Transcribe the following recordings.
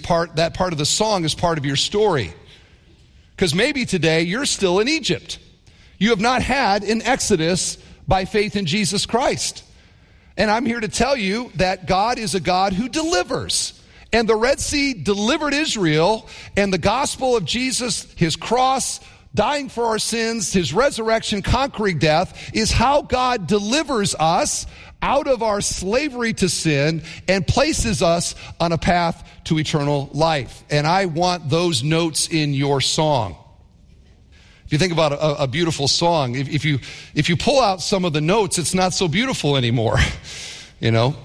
that part of the song is part of your story. Because maybe today you're still in Egypt. You have not had an exodus by faith in Jesus Christ. And I'm here to tell you that God is a God who delivers. And the Red Sea delivered Israel, and the gospel of Jesus, his cross, dying for our sins, his resurrection, conquering death, is how God delivers us out of our slavery to sin and places us on a path to eternal life. And I want those notes in your song. If you think about a beautiful song, if you pull out some of the notes, it's not so beautiful anymore. You know?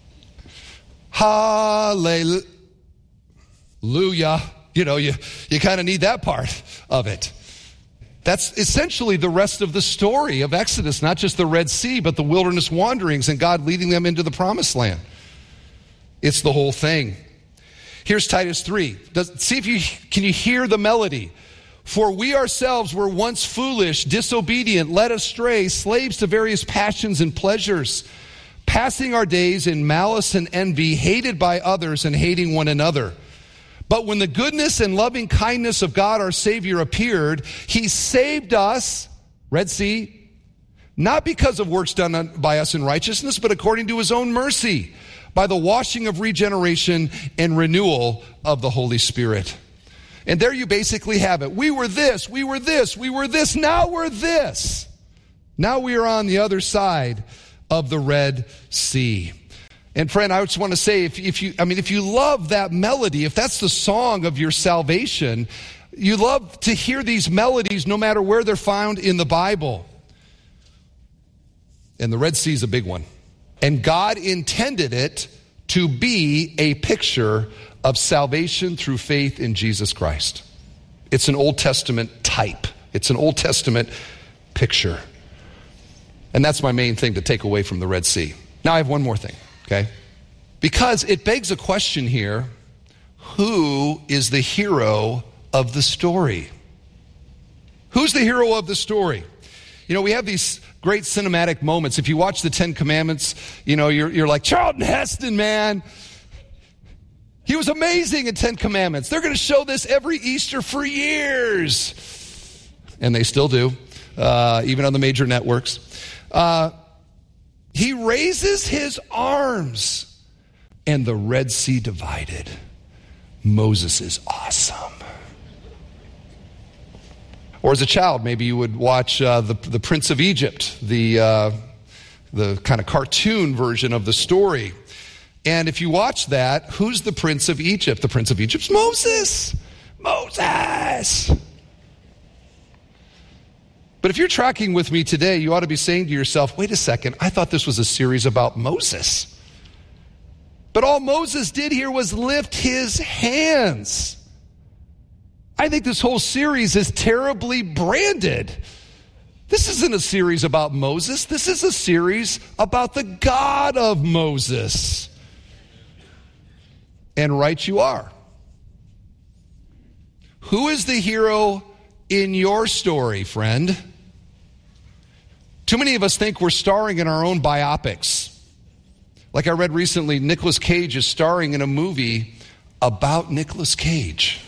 Hallelujah. You know, you kind of need that part of it. That's essentially the rest of the story of Exodus, not just the Red Sea, but the wilderness wanderings and God leading them into the promised land. It's the whole thing. Here's Titus 3. Can you hear the melody? For we ourselves were once foolish, disobedient, led astray, slaves to various passions and pleasures, passing our days in malice and envy, hated by others and hating one another. But when the goodness and loving kindness of God our Savior appeared, he saved us, Red Sea, not because of works done by us in righteousness, but according to his own mercy, by the washing of regeneration and renewal of the Holy Spirit. And there you basically have it. We were this, we were this, we were this, now we're this. Now we are on the other side of the Red Sea. And friend, I just want to say, if you love that melody, if that's the song of your salvation, you love to hear these melodies no matter where they're found in the Bible. And the Red Sea is a big one. And God intended it to be a picture of salvation through faith in Jesus Christ. It's an Old Testament type. It's an Old Testament picture. And that's my main thing to take away from the Red Sea. Now I have one more thing. Okay? Because it begs a question here, who is the hero of the story? Who's the hero of the story? You know, we have these great cinematic moments. If you watch the Ten Commandments, you know, you're like, Charlton Heston, man. He was amazing in Ten Commandments. They're going to show this every Easter for years. And they still do, even on the major networks. He raises his arms and the Red Sea divided. Moses is awesome. Or as a child, maybe you would watch the Prince of Egypt, the kind of cartoon version of the story. And if you watch that, who's the Prince of Egypt? The Prince of Egypt's Moses. Moses! But if you're tracking with me today, you ought to be saying to yourself, wait a second, I thought this was a series about Moses. But all Moses did here was lift his hands. I think this whole series is terribly branded. This isn't a series about Moses. This is a series about the God of Moses. And right you are. Who is the hero in your story, friend? Too many of us think we're starring in our own biopics. Like I read recently, Nicolas Cage is starring in a movie about Nicolas Cage.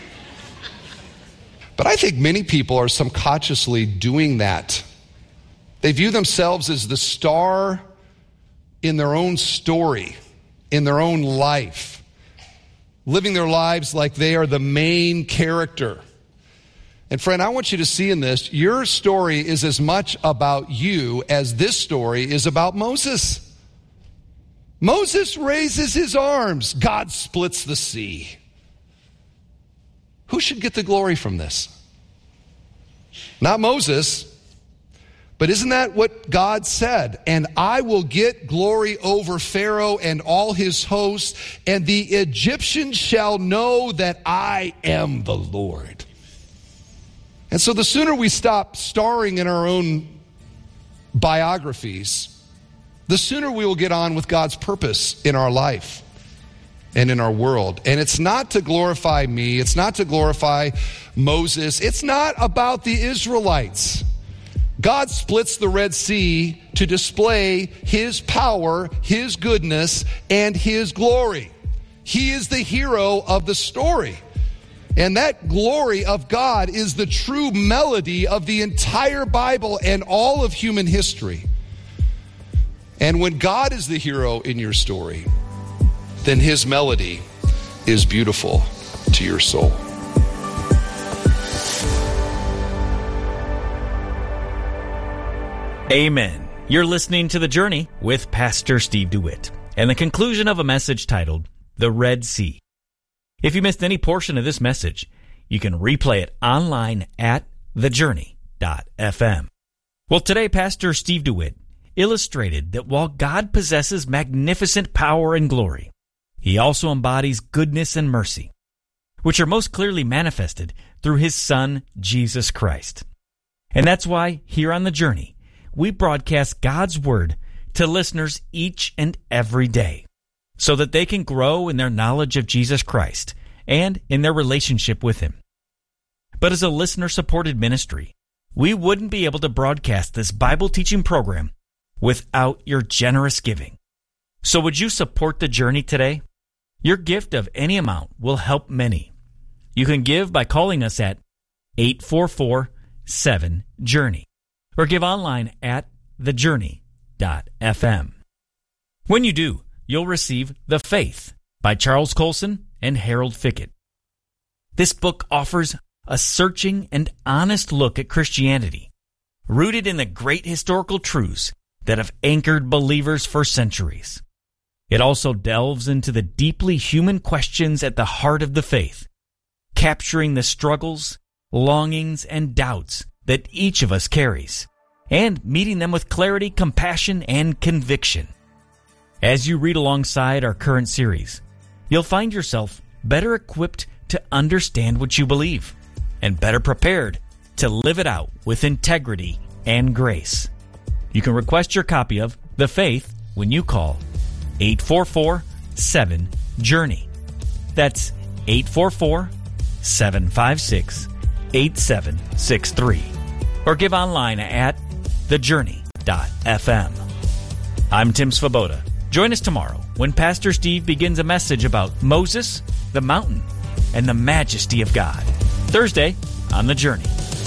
But I think many people are subconsciously doing that. They view themselves as the star in their own story, in their own life, living their lives like they are the main character. And friend, I want you to see in this, your story is as much about you as this story is about Moses. Moses raises his arms. God splits the sea. Who should get the glory from this? Not Moses, but isn't that what God said? And I will get glory over Pharaoh and all his hosts, and the Egyptians shall know that I am the Lord. And so the sooner we stop starring in our own biographies, the sooner we will get on with God's purpose in our life and in our world. And it's not to glorify me. It's not to glorify Moses. It's not about the Israelites. God splits the Red Sea to display his power, his goodness, and his glory. He is the hero of the story. And that glory of God is the true melody of the entire Bible and all of human history. And when God is the hero in your story, then his melody is beautiful to your soul. Amen. You're listening to The Journey with Pastor Steve DeWitt and the conclusion of a message titled The Red Sea. If you missed any portion of this message, you can replay it online at thejourney.fm. Well, today, Pastor Steve DeWitt illustrated that while God possesses magnificent power and glory, he also embodies goodness and mercy, which are most clearly manifested through his Son, Jesus Christ. And that's why here on The Journey, we broadcast God's Word to listeners each and every day, so that they can grow in their knowledge of Jesus Christ and in their relationship with him. But as a listener-supported ministry, we wouldn't be able to broadcast this Bible teaching program without your generous giving. So would you support The Journey today? Your gift of any amount will help many. You can give by calling us at 844-7-JOURNEY or give online at thejourney.fm. When you do, you'll receive The Faith by Charles Colson and Harold Fickett. This book offers a searching and honest look at Christianity, rooted in the great historical truths that have anchored believers for centuries. It also delves into the deeply human questions at the heart of the faith, capturing the struggles, longings, and doubts that each of us carries, and meeting them with clarity, compassion, and conviction. As you read alongside our current series, you'll find yourself better equipped to understand what you believe and better prepared to live it out with integrity and grace. You can request your copy of The Faith when you call 844-7-JOURNEY. That's 844-756-8763. Or give online at thejourney.fm. I'm Tim Svoboda. Join us tomorrow when Pastor Steve begins a message about Moses, the mountain, and the majesty of God. Thursday on The Journey.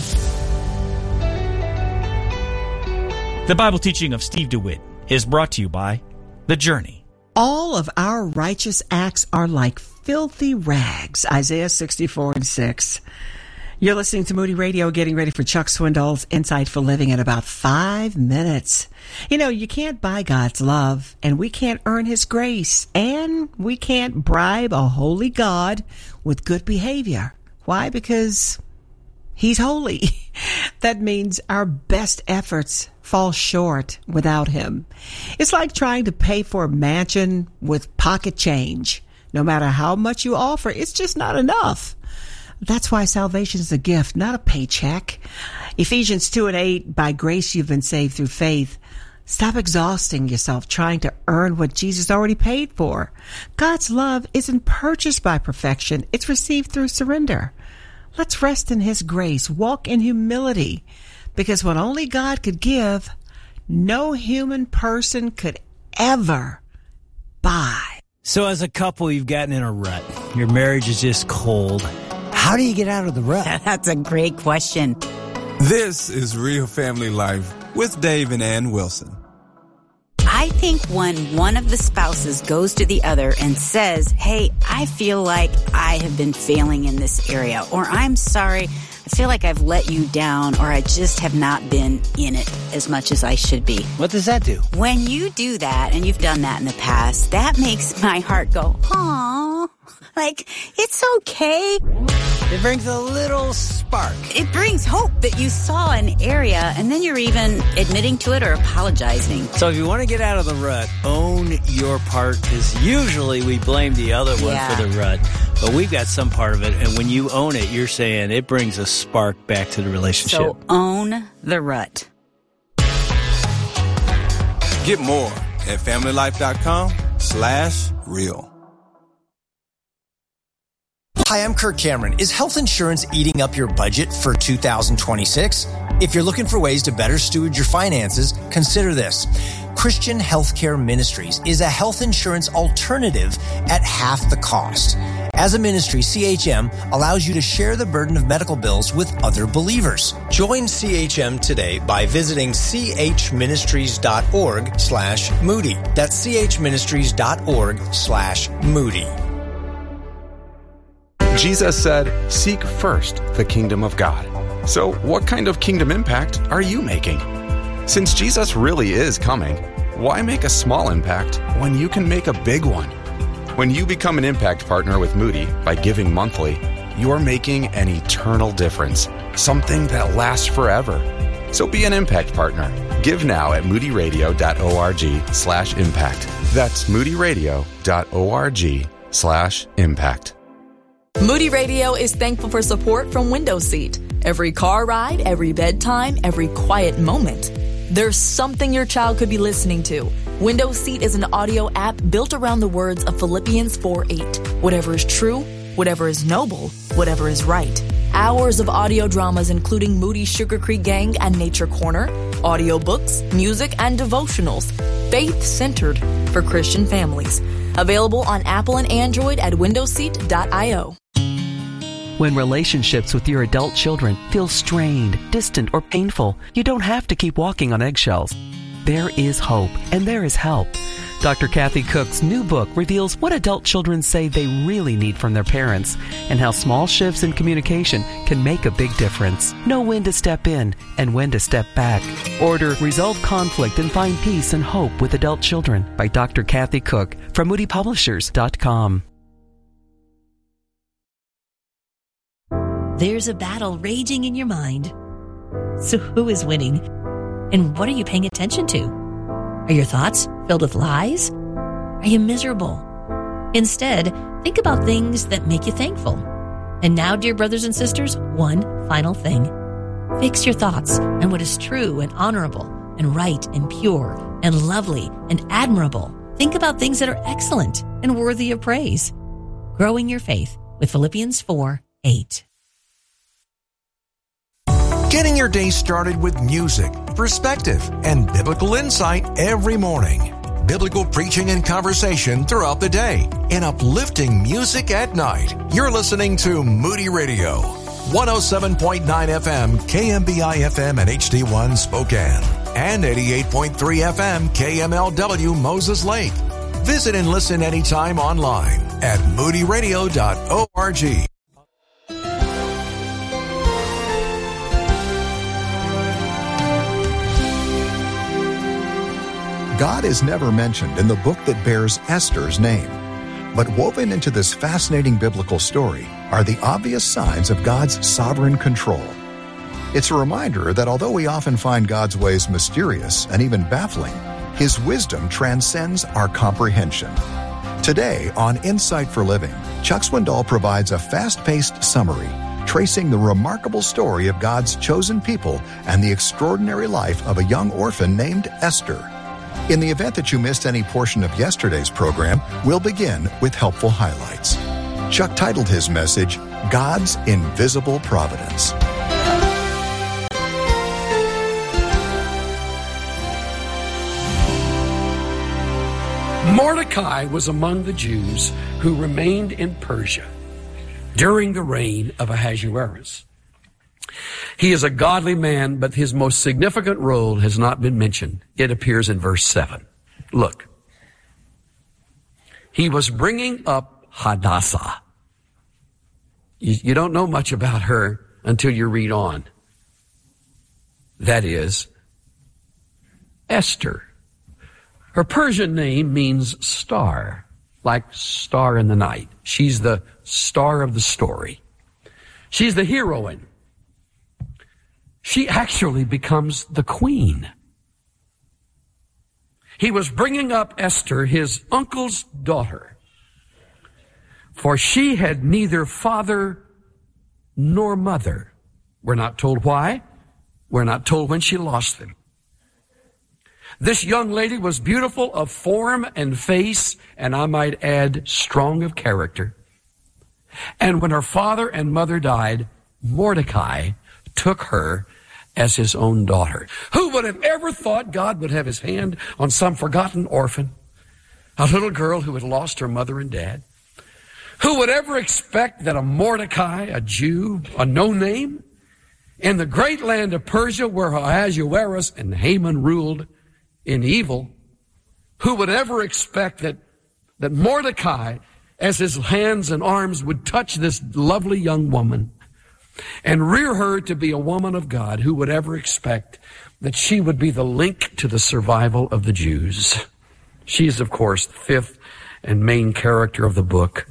The Bible teaching of Steve DeWitt is brought to you by The Journey. All of our righteous acts are like filthy rags. Isaiah 64:6. You're listening to Moody Radio, getting ready for Chuck Swindoll's Insight for Living in about 5 minutes. You know, you can't buy God's love, and we can't earn his grace, and we can't bribe a holy God with good behavior. Why? Because he's holy. That means our best efforts fall short without him. It's like trying to pay for a mansion with pocket change. No matter how much you offer, it's just not enough. That's why salvation is a gift, not a paycheck. Ephesians 2:8, by grace you've been saved through faith. Stop exhausting yourself trying to earn what Jesus already paid for. God's love isn't purchased by perfection. It's received through surrender. Let's rest in his grace, walk in humility, because what only God could give, no human person could ever buy. So as a couple, you've gotten in a rut. Your marriage is just cold. How do you get out of the rut? That's a great question. This is Real Family Life with Dave and Ann Wilson. I think when one of the spouses goes to the other and says, hey, I feel like I have been failing in this area, or I'm sorry, I feel like I've let you down, or I just have not been in it as much as I should be. What does that do? When you do that, and you've done that in the past, that makes my heart go, aww, like, it's okay. It brings a little spark. It brings hope that you saw an area, and then you're even admitting to it or apologizing. So if you want to get out of the rut, own your part, because usually we blame the other one for the rut. But we've got some part of it, and when you own it, you're saying it brings a spark back to the relationship. So own the rut. Get more at familylife.com/real. Hi, I'm Kirk Cameron. Is health insurance eating up your budget for 2026? If you're looking for ways to better steward your finances, consider this. Christian Healthcare Ministries is a health insurance alternative at half the cost. As a ministry, CHM allows you to share the burden of medical bills with other believers. Join CHM today by visiting chministries.org/Moody. That's chministries.org/Moody. Jesus said, "Seek first the kingdom of God." So what kind of kingdom impact are you making? Since Jesus really is coming, why make a small impact when you can make a big one? When you become an impact partner with Moody by giving monthly, you're making an eternal difference, something that lasts forever. So be an impact partner. Give now at moodyradio.org/impact. That's moodyradio.org/impact. Moody Radio is thankful for support from Window Seat. Every car ride, every bedtime, every quiet moment. There's something your child could be listening to. Window Seat is an audio app built around the words of Philippians 4:8. Whatever is true, whatever is noble, whatever is right. Hours of audio dramas including Moody's Sugar Creek Gang and Nature Corner, audiobooks, music, and devotionals. Faith-centered for Christian families. Available on Apple and Android at windowseat.io. When relationships with your adult children feel strained, distant, or painful, you don't have to keep walking on eggshells. There is hope, and there is help. Dr. Kathy Cook's new book reveals what adult children say they really need from their parents and how small shifts in communication can make a big difference. Know when to step in and when to step back. Order Resolve Conflict and Find Peace and Hope with Adult Children by Dr. Kathy Cook from moodypublishers.com. There's a battle raging in your mind. So who is winning? And what are you paying attention to? Are your thoughts filled with lies? Are you miserable? Instead, think about things that make you thankful. And now, dear brothers and sisters, one final thing. Fix your thoughts on what is true and honorable and right and pure and lovely and admirable. Think about things that are excellent and worthy of praise. Growing your faith with Philippians 4:8. Getting your day started with music, perspective, and biblical insight every morning. Biblical preaching and conversation throughout the day, and uplifting music at night. You're listening to Moody Radio, 107.9 FM, KMBI FM and HD1 Spokane, and 88.3 FM, KMLW Moses Lake. Visit and listen anytime online at moodyradio.org. God is never mentioned in the book that bears Esther's name. But woven into this fascinating biblical story are the obvious signs of God's sovereign control. It's a reminder that although we often find God's ways mysterious and even baffling, His wisdom transcends our comprehension. Today on Insight for Living, Chuck Swindoll provides a fast-paced summary tracing the remarkable story of God's chosen people and the extraordinary life of a young orphan named Esther. In the event that you missed any portion of yesterday's program, we'll begin with helpful highlights. Chuck titled his message, God's Invisible Providence. Mordecai was among the Jews who remained in Persia during the reign of Ahasuerus. He is a godly man, but his most significant role has not been mentioned. It appears in verse 7. Look. He was bringing up Hadassah. You don't know much about her until you read on. That is, Esther. Her Persian name means star, like star in the night. She's the star of the story. She's the heroine. She actually becomes the queen. He was bringing up Esther, his uncle's daughter, for she had neither father nor mother. We're not told why. We're not told when she lost them. This young lady was beautiful of form and face, and I might add, strong of character. And when her father and mother died, Mordecai took her as his own daughter. Who would have ever thought God would have his hand on some forgotten orphan, a little girl who had lost her mother and dad? Who would ever expect that a Mordecai, a Jew, a no-name, in the great land of Persia where Ahasuerus and Haman ruled in evil, who would ever expect that Mordecai, as his hands and arms would touch this lovely young woman and rear her to be a woman of God? Who would ever expect that she would be the link to the survival of the Jews? She is, of course, the fifth and main character of the book.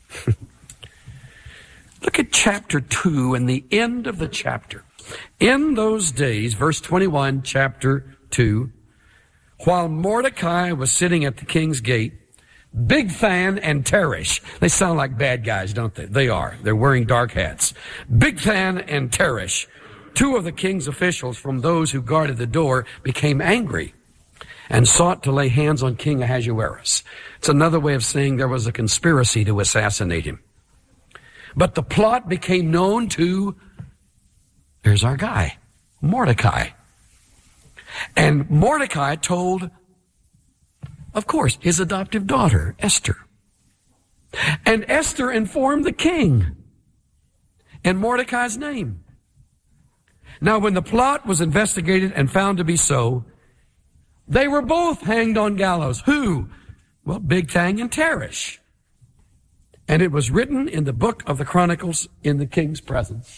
Look at chapter 2 and the end of the chapter. In those days, verse 21, chapter 2, while Mordecai was sitting at the king's gate, Bigthan and Teresh. They sound like bad guys, don't they? They are. They're wearing dark hats. Bigthan and Teresh, two of the king's officials from those who guarded the door, became angry and sought to lay hands on King Ahasuerus. It's another way of saying there was a conspiracy to assassinate him. But the plot became known to, there's our guy, Mordecai. And Mordecai told, of course, his adoptive daughter, Esther. And Esther informed the king in Mordecai's name. Now, when the plot was investigated and found to be so, they were both hanged on gallows. Who? Well, Bigthan and Teresh. And it was written in the book of the Chronicles in the king's presence.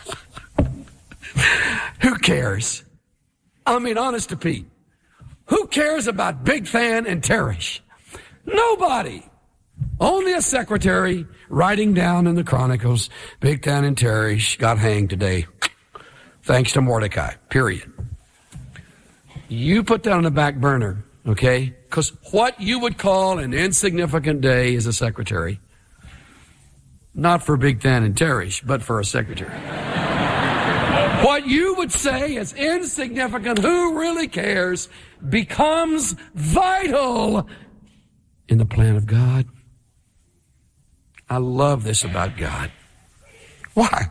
Who cares? I mean, honest to Pete. Who cares about Bigthan and Teresh? Nobody. Only a secretary writing down in the Chronicles, Bigthan and Teresh got hanged today. Thanks to Mordecai. Period. You put that on the back burner, okay? Because what you would call an insignificant day is a secretary. Not for Bigthan and Teresh, but for a secretary. What you would say is insignificant, who really cares, becomes vital in the plan of God. I love this about God. Why?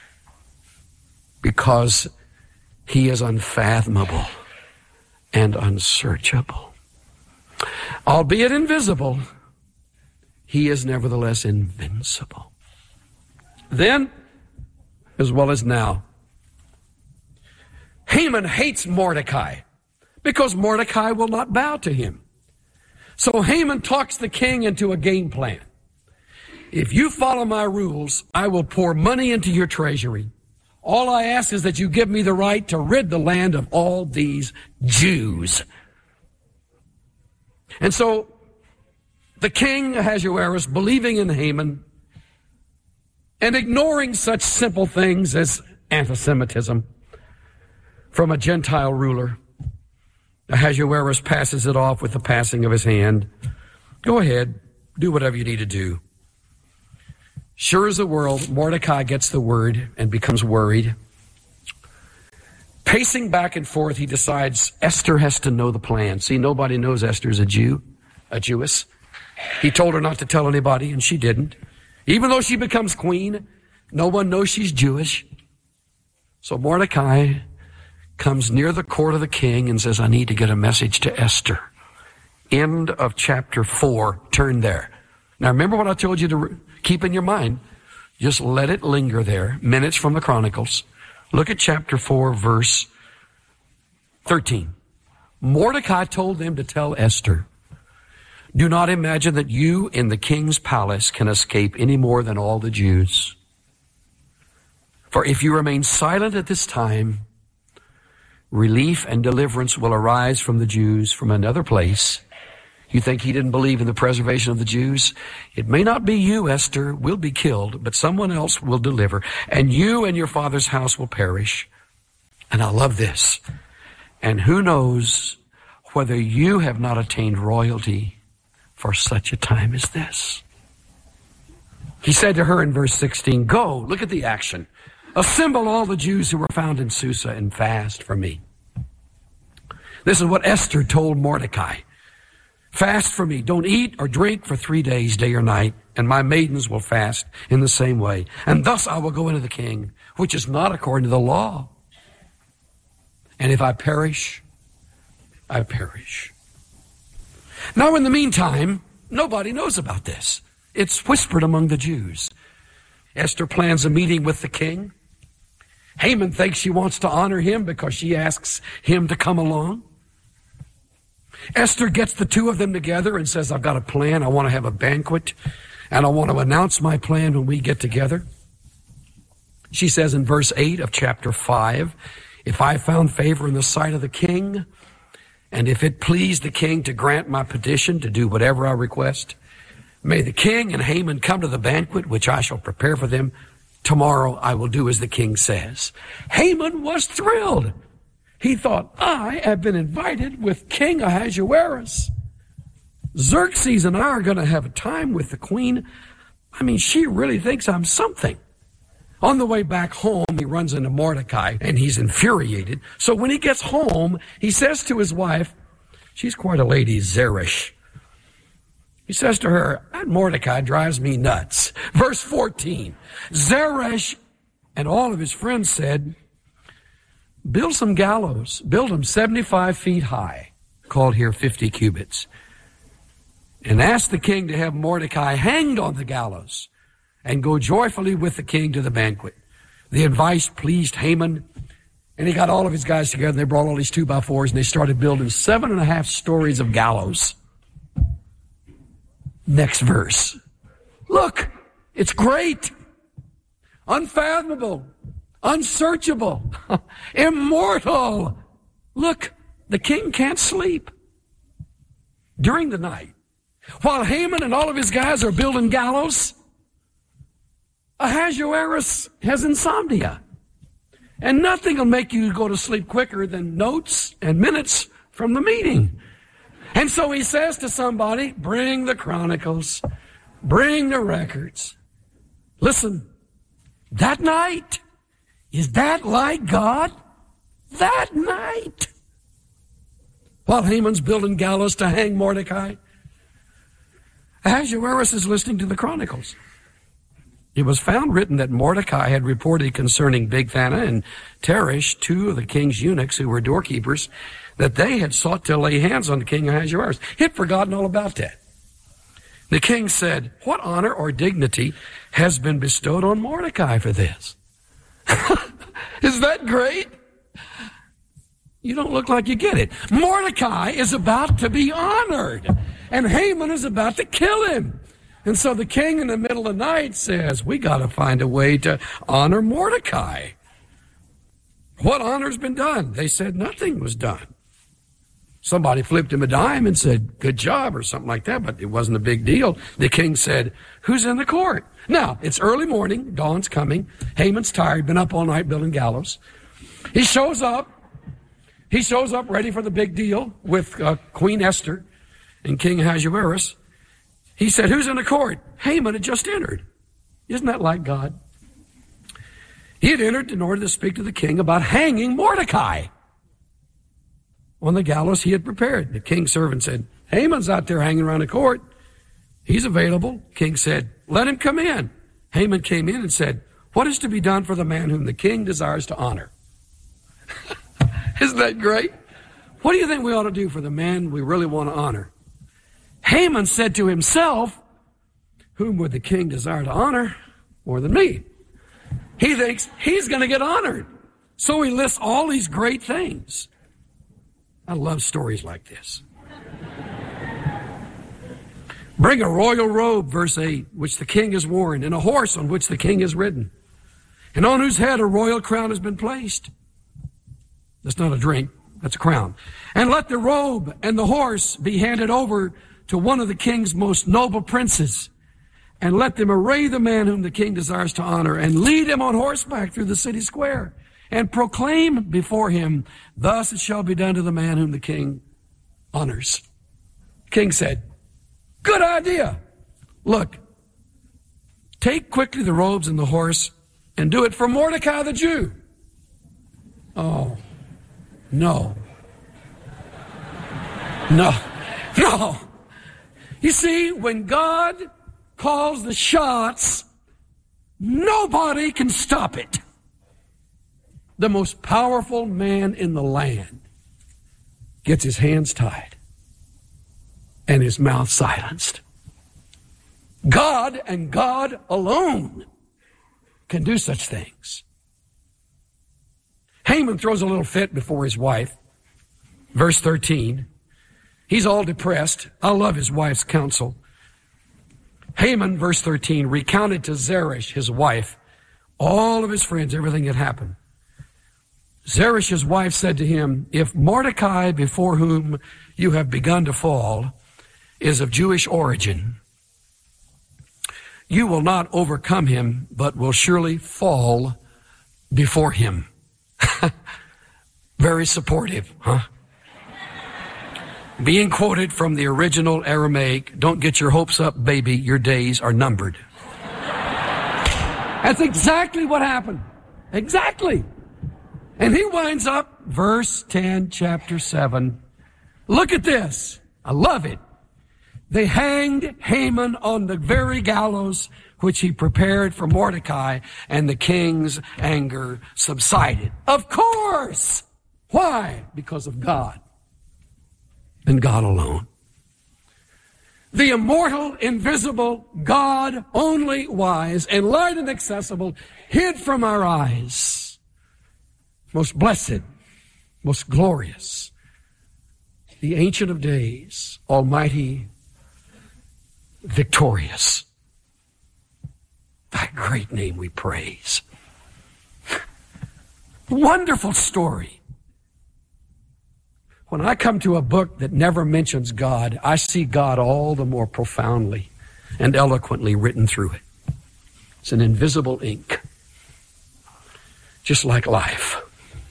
Because he is unfathomable and unsearchable. Albeit invisible, he is nevertheless invincible. Then, as well as now, Haman hates Mordecai because Mordecai will not bow to him. So Haman talks the king into a game plan. If you follow my rules, I will pour money into your treasury. All I ask is that you give me the right to rid the land of all these Jews. And so the king Ahasuerus, believing in Haman and ignoring such simple things as anti-Semitism from a Gentile ruler, Ahasuerus passes it off with the passing of his hand. Go ahead, do whatever you need to do. Sure as the world, Mordecai gets the word and becomes worried. Pacing back and forth, he decides Esther has to know the plan. See, nobody knows Esther's a Jewess. He told her not to tell anybody, and she didn't. Even though she becomes queen, no one knows she's Jewish. So Mordecai comes near the court of the king and says, I need to get a message to Esther. End of chapter 4. Turn there. Now remember what I told you to keep in your mind. Just let it linger there. Minutes from the Chronicles. Look at chapter 4, verse 13. Mordecai told them to tell Esther, do not imagine that you in the king's palace can escape any more than all the Jews. For if you remain silent at this time, relief and deliverance will arise from the Jews from another place. You think he didn't believe in the preservation of the Jews? It may not be you, Esther, will be killed, but someone else will deliver, and you and your father's house will perish. And I love this. And who knows whether you have not attained royalty for such a time as this. He said to her in verse 16, go, look at the action. Assemble all the Jews who were found in Susa and fast for me. This is what Esther told Mordecai. Fast for me. Don't eat or drink for 3 days, day or night, and my maidens will fast in the same way. And thus I will go into the king, which is not according to the law. And if I perish, I perish. Now, in the meantime, nobody knows about this. It's whispered among the Jews. Esther plans a meeting with the king. Haman thinks she wants to honor him because she asks him to come along. Esther gets the two of them together and says, I've got a plan. I want to have a banquet, and I want to announce my plan when we get together. She says in verse 8 of chapter 5, if I found favor in the sight of the king, and if it pleased the king to grant my petition to do whatever I request, may the king and Haman come to the banquet which I shall prepare for them. Tomorrow I will do as the king says. Haman was thrilled. He thought, I have been invited with King Ahasuerus. Xerxes and I are going to have a time with the queen. I mean, she really thinks I'm something. On the way back home, he runs into Mordecai, and he's infuriated. So when he gets home, he says to his wife, she's quite a lady, Zeresh. He says to her, that Mordecai drives me nuts. Verse 14, Zeresh and all of his friends said, build some gallows. Build them 75 feet high, called here 50 cubits. And ask the king to have Mordecai hanged on the gallows and go joyfully with the king to the banquet. The advice pleased Haman, and he got all of his guys together, and they brought all these 2x4s, and they started building 7.5 stories of gallows. Next verse. Look, it's great, unfathomable, unsearchable, immortal. Look, the king can't sleep. During the night, while Haman and all of his guys are building gallows, Ahasuerus has insomnia. And nothing will make you go to sleep quicker than notes and minutes from the meeting. And so he says to somebody, bring the chronicles, bring the records. Listen, that night, is that like God? That night. While Haman's building gallows to hang Mordecai, Ahasuerus is listening to the chronicles. It was found written that Mordecai had reported concerning Bigthana and Teresh, two of the king's eunuchs who were doorkeepers, that they had sought to lay hands on the king Ahasuerus. He had forgotten all about that. The king said, what honor or dignity has been bestowed on Mordecai for this? Is that great? You don't look like you get it. Mordecai is about to be honored, and Haman is about to kill him. And so the king in the middle of the night says, we got to find a way to honor Mordecai. What honor's been done? They said nothing was done. Somebody flipped him a dime and said, good job, or something like that, but it wasn't a big deal. The king said, who's in the court? Now, it's early morning, dawn's coming. Haman's tired, been up all night building gallows. He shows up ready for the big deal with Queen Esther and King Ahasuerus. He said, who's in the court? Haman had just entered. Isn't that like God? He had entered in order to speak to the king about hanging Mordecai on the gallows he had prepared. The king's servant said, Haman's out there hanging around the court. He's available. King said, let him come in. Haman came in and said, what is to be done for the man whom the king desires to honor? Isn't that great? What do you think we ought to do for the man we really want to honor? Haman said to himself, whom would the king desire to honor more than me? He thinks he's going to get honored. So he lists all these great things. I love stories like this. Bring a royal robe, verse 8, which the king has worn, and a horse on which the king has ridden, and on whose head a royal crown has been placed. That's not a drink, that's a crown. And let the robe and the horse be handed over to one of the king's most noble princes, and let them array the man whom the king desires to honor, and lead him on horseback through the city square, and proclaim before him, thus it shall be done to the man whom the king honors. King said, good idea. Look, take quickly the robes and the horse, and do it for Mordecai the Jew. Oh, no. No. You see, when God calls the shots, nobody can stop it. the most powerful man in the land, gets his hands tied and his mouth silenced. God and God alone can do such things. Haman throws a little fit before his wife. Verse 13. He's all depressed. I love his wife's counsel. Haman, verse 13, recounted to Zeresh, his wife, all of his friends, everything that happened. Zeresh, his wife, said to him, if Mordecai, before whom you have begun to fall, is of Jewish origin, you will not overcome him, but will surely fall before him. Very supportive, huh? Being quoted from the original Aramaic, don't get your hopes up, baby, your days are numbered. That's exactly what happened. Exactly. And he winds up, verse 10, chapter 7. Look at this. I love it. They hanged Haman on the very gallows which he prepared for Mordecai, and the king's anger subsided. Of course! Why? Because of God. And God alone. The immortal, invisible, God, only wise, and light and accessible, hid from our eyes. Most blessed, most glorious, the Ancient of Days, almighty, victorious. Thy great name we praise. Wonderful story. When I come to a book that never mentions God, I see God all the more profoundly and eloquently written through it. It's an invisible ink, just like life.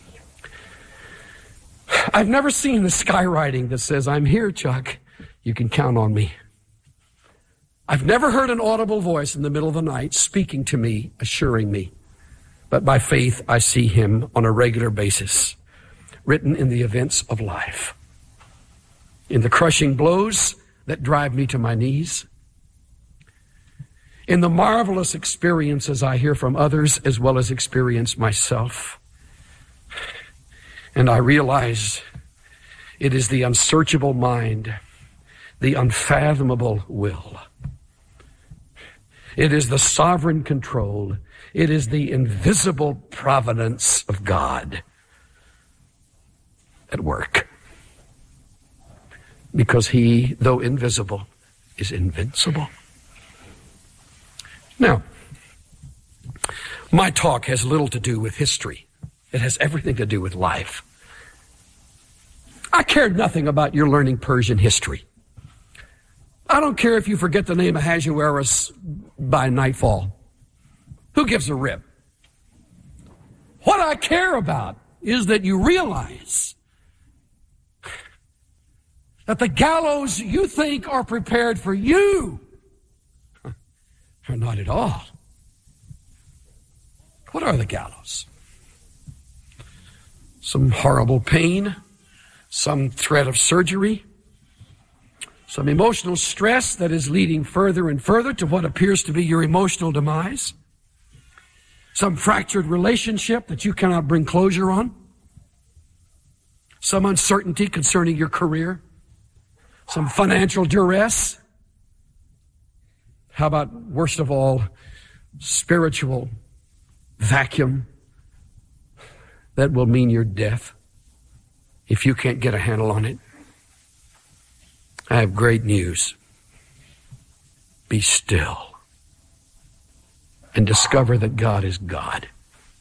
I've never seen the skywriting that says, I'm here, Chuck. You can count on me. I've never heard an audible voice in the middle of the night speaking to me, assuring me. But by faith, I see him on a regular basis, written in the events of life, in the crushing blows that drive me to my knees, in the marvelous experiences I hear from others as well as experience myself. And I realize it is the unsearchable mind, the unfathomable will. It is the sovereign control. It is the invisible providence of God at work. Because he, though invisible, is invincible. Now, my talk has little to do with history. It has everything to do with life. I care nothing about your learning Persian history. I don't care if you forget the name of Ahasuerus by nightfall. Who gives a rip? What I care about is that you realize that the gallows you think are prepared for you are not at all. What are the gallows? Some horrible pain, some threat of surgery, some emotional stress that is leading further and further to what appears to be your emotional demise, some fractured relationship that you cannot bring closure on, some uncertainty concerning your career, some financial duress. How about, worst of all, spiritual vacuum that will mean your death if you can't get a handle on it? I have great news. Be still and discover that God is God.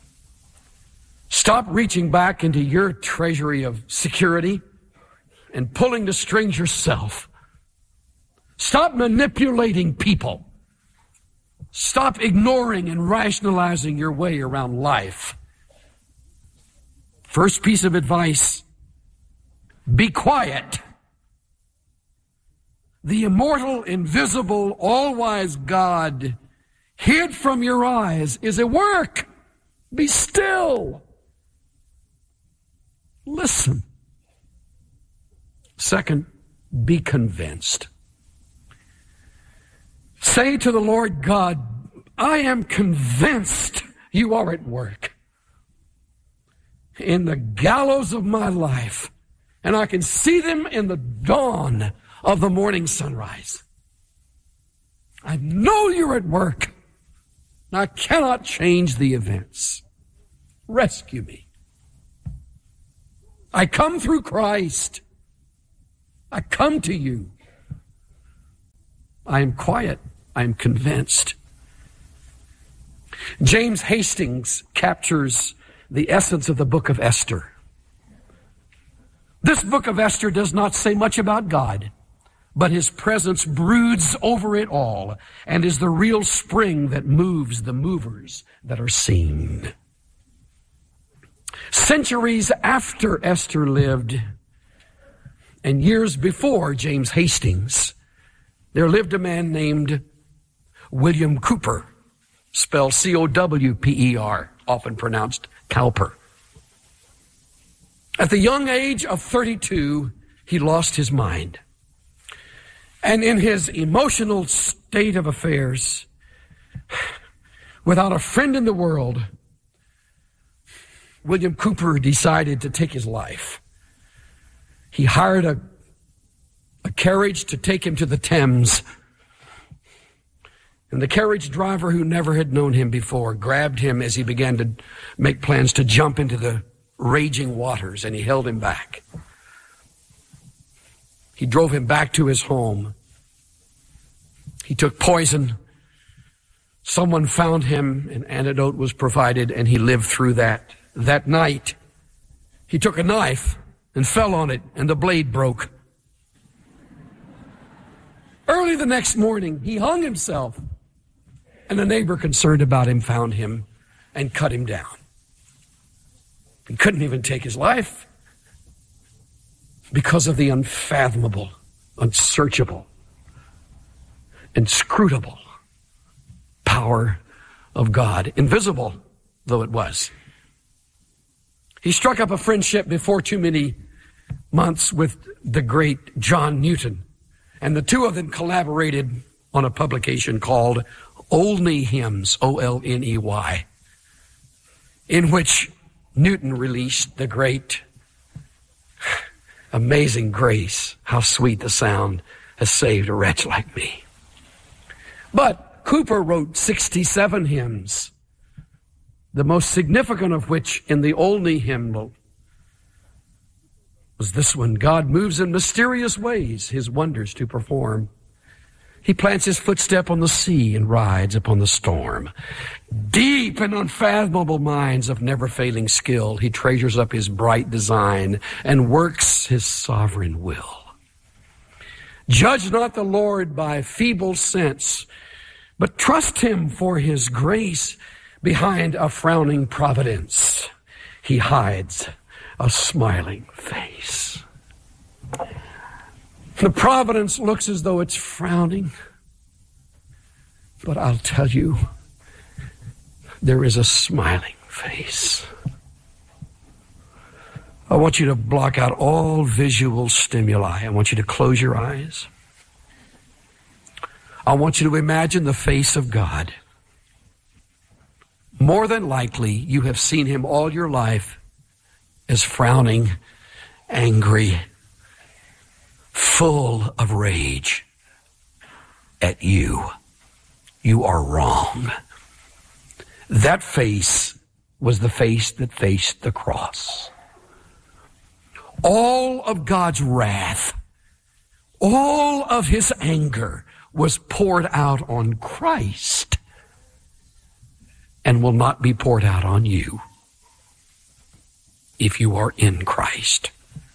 Stop reaching back into your treasury of security and pulling the strings yourself. Stop manipulating people. Stop ignoring and rationalizing your way around life. First piece of advice, be quiet. The immortal, invisible, all-wise God hid from your eyes is at work. Be still. Listen. Second, be convinced. Say to the Lord God, I am convinced you are at work. in the gallows of my life, and I can see them in the dawn of the morning sunrise. I know you're at work, and I cannot change the events. Rescue me. I come through Christ. I come to you. I am quiet. I am convinced. James Hastings captures the essence of the book of Esther. This book of Esther does not say much about God, but his presence broods over it all and is the real spring that moves the movers that are seen. Centuries after Esther lived, and years before James Hastings, there lived a man named William Cowper, spelled C-O-W-P-E-R, often pronounced Cowper. At the young age of 32, he lost his mind. And in his emotional state of affairs, without a friend in the world, William Cowper decided to take his life. He hired a carriage to take him to the Thames. And the carriage driver, who never had known him before, grabbed him as he began to make plans to jump into the raging waters, and he held him back. He drove him back to his home. He took poison. Someone found him, an antidote was provided, and he lived through that. That night, he took a knife and fell on it, and the blade broke. Early the next morning, he hung himself, and a neighbor concerned about him found him and cut him down. He couldn't even take his life because of the unfathomable, unsearchable, inscrutable power of God, invisible though it was. He struck up a friendship before too many months with the great John Newton, and the two of them collaborated on a publication called Olney Hymns, O-L-N-E-Y, in which Newton released the great Amazing Grace, how sweet the sound has saved a wretch like me. But Cowper wrote 67 hymns, the most significant of which in the Olney hymnal was this one: God moves in mysterious ways his wonders to perform. He plants his footstep on the sea and rides upon the storm. Deep and unfathomable minds of never-failing skill, he treasures up his bright design and works his sovereign will. Judge not the Lord by feeble sense, but trust him for his grace behind a frowning providence. He hides a smiling face. The providence looks as though it's frowning, but I'll tell you, there is a smiling face. I want you to block out all visual stimuli. I want you to close your eyes. I want you to imagine the face of God. More than likely, you have seen him all your life as frowning, angry, full of rage at you. You are wrong. That face was the face that faced the cross. All of God's wrath, all of his anger was poured out on Christ and will not be poured out on you if you are in Christ.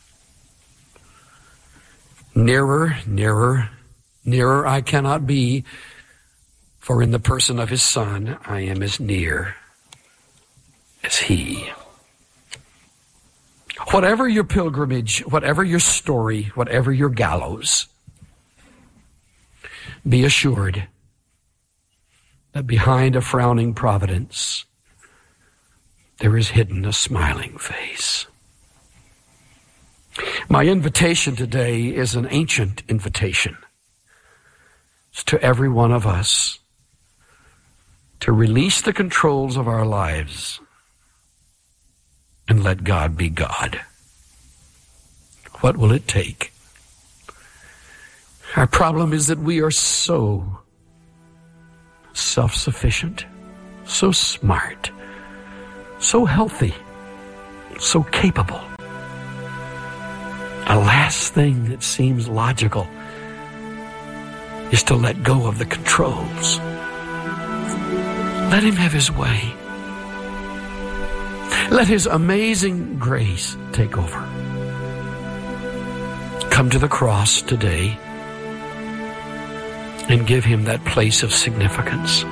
Nearer, nearer, nearer I cannot be, for in the person of his Son I am as near as he. Whatever your pilgrimage, whatever your story, whatever your gallows, be assured that behind a frowning providence, there is hidden a smiling face. My invitation today is an ancient invitation. It's to every one of us to release the controls of our lives and let God be God. What will it take? Our problem is that we are so self-sufficient, so smart, so healthy, so capable. The last thing that seems logical is to let go of the controls. Let him have his way. Let his amazing grace take over. Come to the cross today and give him that place of significance.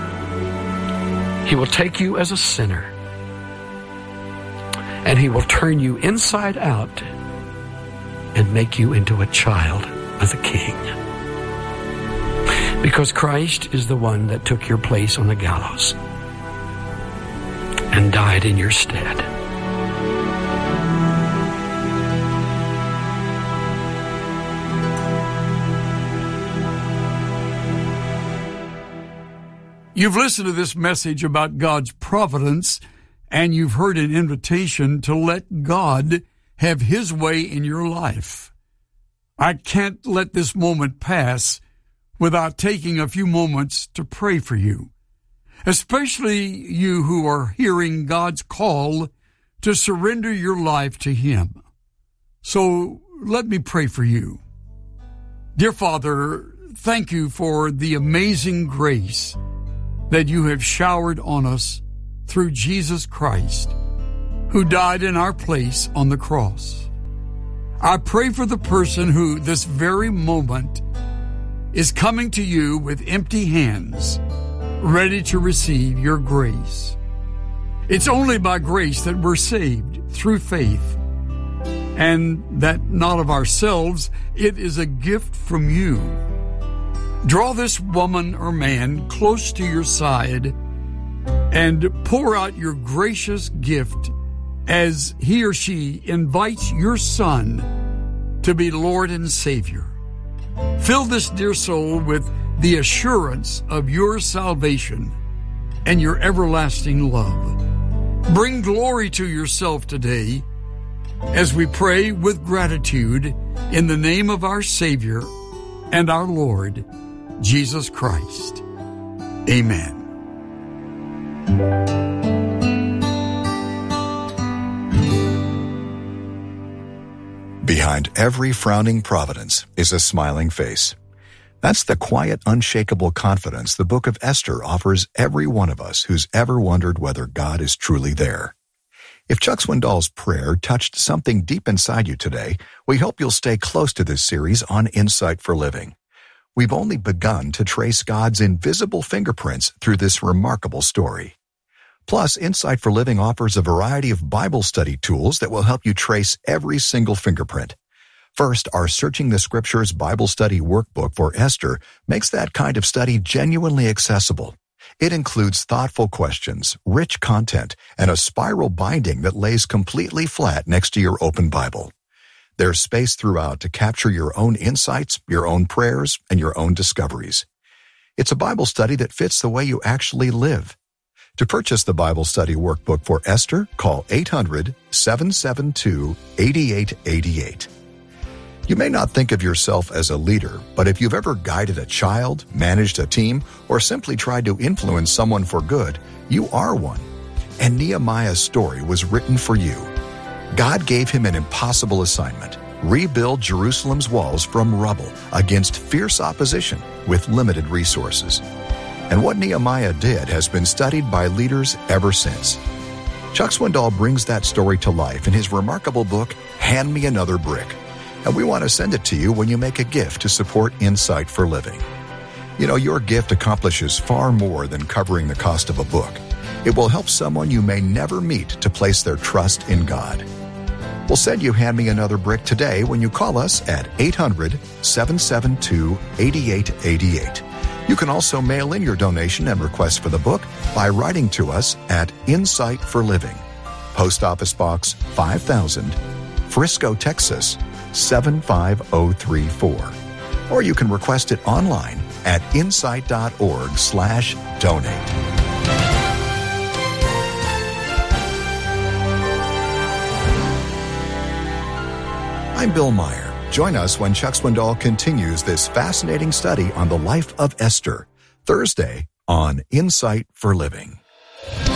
He will take you as a sinner, and he will turn you inside out and make you into a child of the King. Because Christ is the one that took your place on the gallows and died in your stead. You've listened to this message about God's providence, and you've heard an invitation to let God have his way in your life. I can't let this moment pass without taking a few moments to pray for you, especially you who are hearing God's call to surrender your life to him. So let me pray for you. Dear Father, thank you for the amazing grace that you have showered on us through Jesus Christ, who died in our place on the cross. I pray for the person who this very moment is coming to you with empty hands, ready to receive your grace. It's only by grace that we're saved through faith, and that not of ourselves, it is a gift from you. Draw this woman or man close to your side and pour out your gracious gift as he or she invites your Son to be Lord and Savior. Fill this dear soul with the assurance of your salvation and your everlasting love. Bring glory to yourself today as we pray with gratitude in the name of our Savior and our Lord, Jesus Christ. Amen. Behind every frowning providence is a smiling face. That's the quiet, unshakable confidence the book of Esther offers every one of us who's ever wondered whether God is truly there. If Chuck Swindoll's prayer touched something deep inside you today, we hope you'll stay close to this series on Insight for Living. We've only begun to trace God's invisible fingerprints through this remarkable story. Plus, Insight for Living offers a variety of Bible study tools that will help you trace every single fingerprint. First, our Searching the Scriptures Bible Study Workbook for Esther makes that kind of study genuinely accessible. It includes thoughtful questions, rich content, and a spiral binding that lays completely flat next to your open Bible. There's space throughout to capture your own insights, your own prayers, and your own discoveries. It's a Bible study that fits the way you actually live. To purchase the Bible Study Workbook for Esther, call 800-772-8888. You may not think of yourself as a leader, but if you've ever guided a child, managed a team, or simply tried to influence someone for good, you are one. And Nehemiah's story was written for you. God gave him an impossible assignment: rebuild Jerusalem's walls from rubble against fierce opposition with limited resources. And what Nehemiah did has been studied by leaders ever since. Chuck Swindoll brings that story to life in his remarkable book, Hand Me Another Brick. And we want to send it to you when you make a gift to support Insight for Living. You know, your gift accomplishes far more than covering the cost of a book. It will help someone you may never meet to place their trust in God. We'll send you Hand Me Another Brick today when you call us at 800-772-8888. You can also mail in your donation and request for the book by writing to us at Insight for Living, Post Office Box 5000, Frisco, Texas 75034. Or you can request it online at insight.org/donate. I'm Bill Meyer. Join us when Chuck Swindoll continues this fascinating study on the life of Esther, Thursday on Insight for Living.